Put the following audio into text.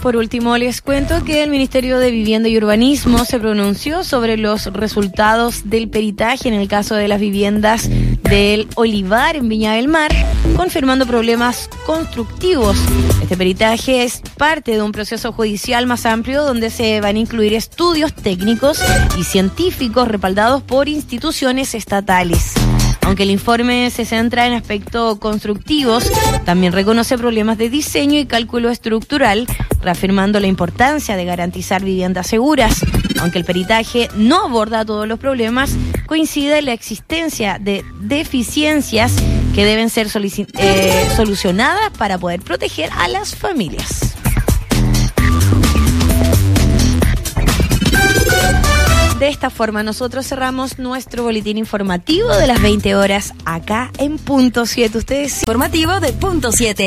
Por último, les cuento que el Ministerio de Vivienda y Urbanismo se pronunció sobre los resultados del peritaje en el caso de las viviendas del Olivar en Viña del Mar, confirmando problemas constructivos. Este peritaje es parte de un proceso judicial más amplio donde se van a incluir estudios técnicos y científicos respaldados por instituciones estatales. Aunque el informe se centra en aspectos constructivos, también reconoce problemas de diseño y cálculo estructural, reafirmando la importancia de garantizar viviendas seguras. Aunque el peritaje no aborda todos los problemas, coincide en la existencia de deficiencias que deben ser solucionadas para poder proteger a las familias. De esta forma, nosotros cerramos nuestro boletín informativo de las 20 horas acá en Punto 7. Ustedes informativo de Punto 7.